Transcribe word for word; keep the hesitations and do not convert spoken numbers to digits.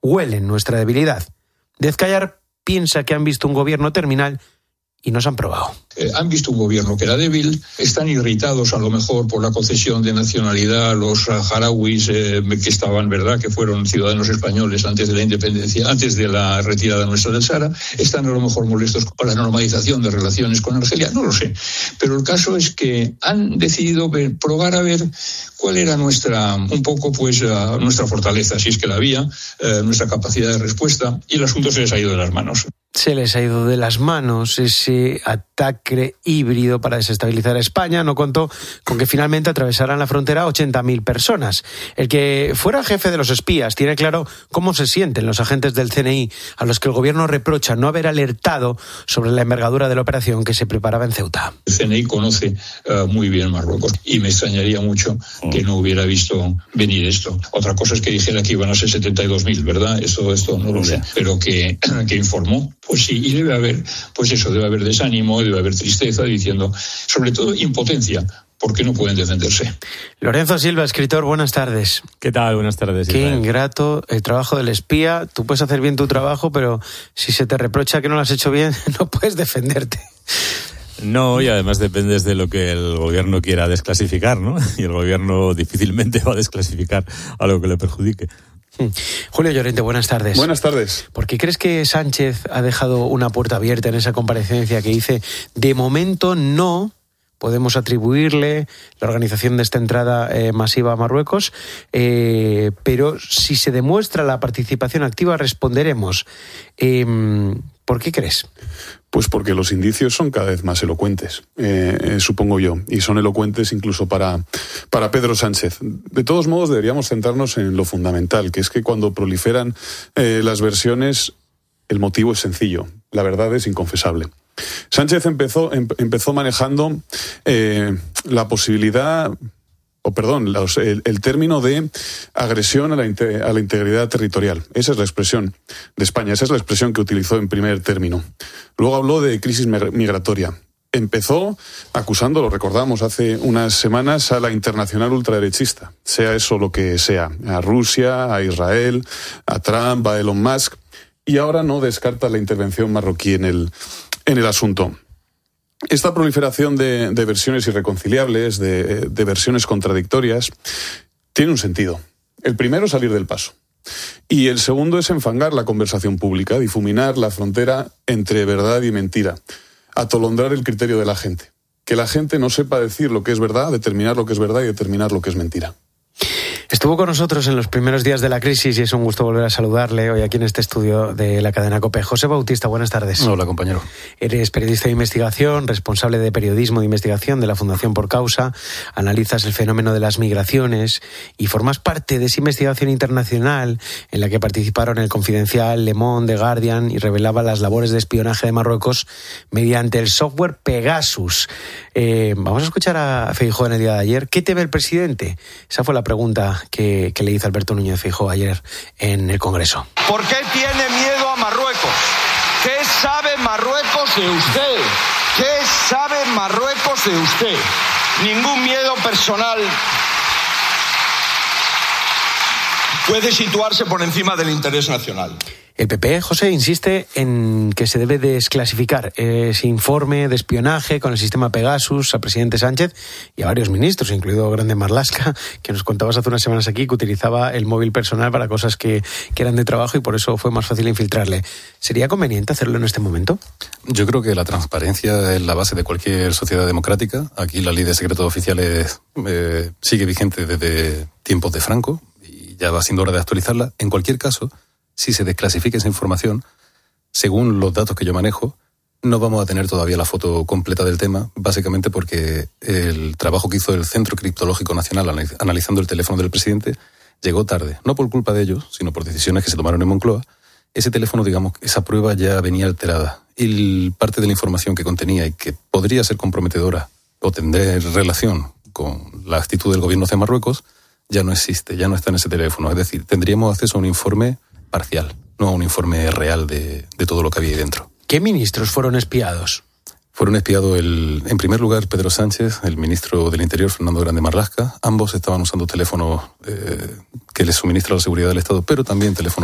huelen nuestra debilidad. Dezcayar piensa que han visto un gobierno terminal y nos han probado. Eh, han visto un gobierno que era débil, están irritados a lo mejor por la concesión de nacionalidad a los saharauis eh, que estaban, ¿verdad?, que fueron ciudadanos españoles antes de la independencia, antes de la retirada nuestra del Sahara. Están a lo mejor molestos con la normalización de relaciones con Argelia, no lo sé. Pero el caso es que han decidido ver, probar a ver cuál era nuestra, un poco pues uh, nuestra fortaleza, si es que la había, uh, nuestra capacidad de respuesta, y el asunto se les ha ido de las manos. Se les ha ido de las manos ese ataque híbrido para desestabilizar a España. No contó con que finalmente atravesaran la frontera ochenta mil personas. El que fuera jefe de los espías tiene claro cómo se sienten los agentes del C N I a los que el gobierno reprocha no haber alertado sobre la envergadura de la operación que se preparaba en Ceuta. El C N I conoce uh, muy bien Marruecos y me extrañaría mucho que no hubiera visto venir esto. Otra cosa es que dijera que iban a ser setenta y dos mil, ¿verdad? Esto, esto no lo sé. Pero que, que informó. Pues sí, y debe haber, pues eso, debe haber desánimo, debe haber tristeza, diciendo, sobre todo impotencia, porque no pueden defenderse. Lorenzo Silva, escritor, buenas tardes. ¿Qué tal? Buenas tardes. Qué Israel. Ingrato el trabajo del espía. Tú puedes hacer bien tu trabajo, pero si se te reprocha que no lo has hecho bien, no puedes defenderte. No, y además dependes de lo que el gobierno quiera desclasificar, ¿no? Y el gobierno difícilmente va a desclasificar algo que le perjudique. Julio Llorente, buenas tardes. Buenas tardes. ¿Por qué crees que Sánchez ha dejado una puerta abierta en esa comparecencia que dice, de momento no podemos atribuirle la organización de esta entrada eh, masiva a Marruecos, eh, pero si se demuestra la participación activa responderemos? Eh, ¿Por qué crees? Pues porque los indicios son cada vez más elocuentes, eh, eh, supongo yo, y son elocuentes incluso para, para Pedro Sánchez. De todos modos, deberíamos centrarnos en lo fundamental, que es que cuando proliferan eh, las versiones, el motivo es sencillo, la verdad es inconfesable. Sánchez empezó, em, empezó manejando eh, la posibilidad... o perdón, los, el, el término de agresión a la, a la integridad territorial. Esa es la expresión de España, esa es la expresión que utilizó en primer término. Luego habló de crisis migratoria. Empezó acusando, lo recordamos hace unas semanas, a la internacional ultraderechista, sea eso lo que sea, a Rusia, a Israel, a Trump, a Elon Musk, y ahora no descarta la intervención marroquí en el, en el asunto. Esta proliferación de, de versiones irreconciliables, de, de versiones contradictorias, tiene un sentido. El primero, salir del paso. Y el segundo es enfangar la conversación pública, difuminar la frontera entre verdad y mentira, atolondrar el criterio de la gente. Que la gente no sepa decir lo que es verdad, determinar lo que es verdad y determinar lo que es mentira. Estuvo con nosotros en los primeros días de la crisis y es un gusto volver a saludarle hoy aquí en este estudio de la cadena COPE. José Bautista, buenas tardes. Hola, compañero. Eres periodista de investigación, responsable de periodismo de investigación de la Fundación Por Causa, analizas el fenómeno de las migraciones y formas parte de esa investigación internacional en la que participaron el Confidencial, Le Monde, The Guardian y revelaba las labores de espionaje de Marruecos mediante el software Pegasus. Eh, vamos a escuchar a Feijóo en el día de ayer. ¿Qué teme el presidente? Esa fue la pregunta que, que le hizo Alberto Núñez Feijóo ayer en el Congreso. ¿Por qué tiene miedo a Marruecos? ¿Qué sabe Marruecos de usted? ¿Qué sabe Marruecos de usted? Ningún miedo personal puede situarse por encima del interés nacional. El P P, José, insiste en que se debe desclasificar ese informe de espionaje con el sistema Pegasus al presidente Sánchez y a varios ministros, incluido Grande Marlaska, que nos contabas hace unas semanas aquí que utilizaba el móvil personal para cosas que, que eran de trabajo y por eso fue más fácil infiltrarle. ¿Sería conveniente hacerlo en este momento? Yo creo que la transparencia es la base de cualquier sociedad democrática. Aquí la ley de secretos oficiales eh, sigue vigente desde tiempos de Franco y ya va siendo hora de actualizarla. En cualquier caso, si se desclasifica esa información, según los datos que yo manejo, no vamos a tener todavía la foto completa del tema, básicamente porque el trabajo que hizo el Centro Criptológico Nacional analizando el teléfono del presidente llegó tarde, no por culpa de ellos, sino por decisiones que se tomaron en Moncloa. Ese teléfono, digamos, esa prueba ya venía alterada y parte de la información que contenía y que podría ser comprometedora o tener relación con la actitud del gobierno hacia Marruecos ya no existe, ya no está en ese teléfono. Es decir, tendríamos acceso a un informe parcial, no a un informe real de, de todo lo que había ahí dentro. ¿Qué ministros fueron espiados? Fueron espiados, el, en primer lugar, Pedro Sánchez, el ministro del Interior, Fernando Grande Marlaska. Ambos estaban usando teléfonos eh, que les suministra la seguridad del Estado, pero también teléfonos